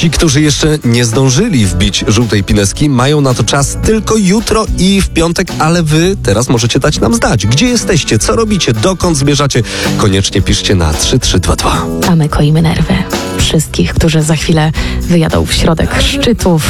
Ci, którzy jeszcze nie zdążyli wbić żółtej pineski, mają na to czas tylko jutro i w piątek, ale wy teraz możecie dać nam znać. Gdzie jesteście? Co robicie? Dokąd zmierzacie? Koniecznie piszcie na 3322. A my koimy nerwy wszystkich, którzy za chwilę wyjadą w środek szczytów,